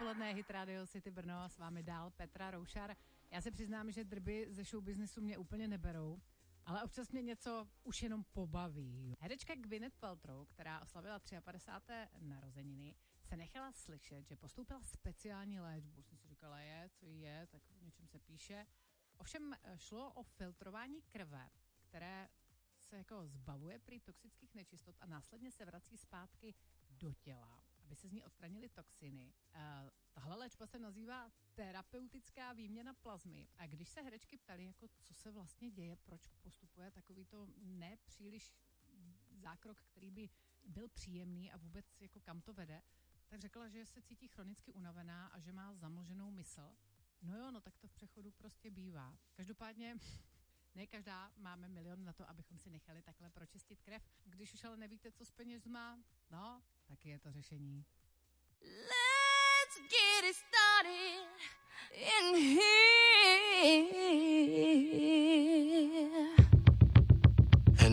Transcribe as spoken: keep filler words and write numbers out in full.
odpoledne, Hit Radio City Brno, s vámi dál Petra Roušar. Já se přiznám, že drby ze showbiznesu mě úplně neberou, ale občas mě něco už jenom pobaví. Herečka Gwyneth Paltrow, která oslavila padesáté třetí narozeniny, se nechala slyšet, že postoupila speciální léčbu. Jsem si říkala, je, co je, tak o něčem se píše. Ovšem šlo o filtrování krve, které se jako zbavuje prý toxických nečistot a následně se vrací zpátky do těla, aby se z ní odstranily toxiny. Uh, tahle léčba se nazývá terapeutická výměna plazmy. A když se herečky ptali, jako co se vlastně děje, proč postupuje takovýto nepříliš zákrok, který by byl příjemný a vůbec jako kam to vede, tak řekla, že se cítí chronicky unavená a že má zamlženou mysl. No jo, no tak to v přechodu prostě bývá. Každopádně ne každá máme milion na to, abychom si nechali takhle pročistit krev. Když už ale nevíte, co s penězma, no, taky je to řešení.